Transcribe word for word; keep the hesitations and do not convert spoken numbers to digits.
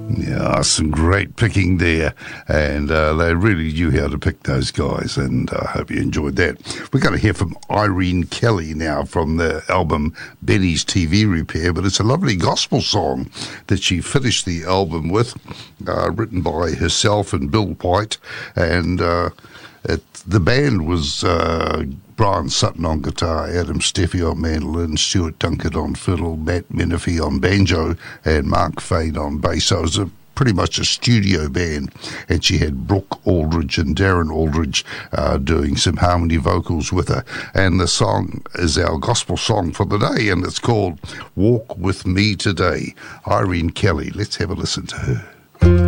Yeah, some great picking there, and uh, they really knew how to pick those guys, and I uh, hope you enjoyed that. We're going to hear from Irene Kelly now from the album Benny's T V Repair, but it's a lovely gospel song that she finished the album with, uh, written by herself and Bill White, and uh, it, the band was uh, Brian Sutton on guitar, Adam Steffi on mandolin, Stuart Dunkett on fiddle, Matt Menifee on banjo, and Mark Fain on bass. So it was a, pretty much a studio band, and she had Brooke Aldridge and Darren Aldridge uh, doing some harmony vocals with her. And the song is our gospel song for the day, and it's called Walk With Me Today. Irene Kelly, let's have a listen to her.